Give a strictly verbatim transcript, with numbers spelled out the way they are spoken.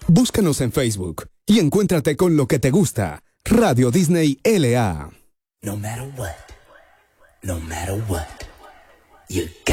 Búscanos en Facebook y encuéntrate con lo que te gusta. Radio Disney L A. No matter what, no matter what, you got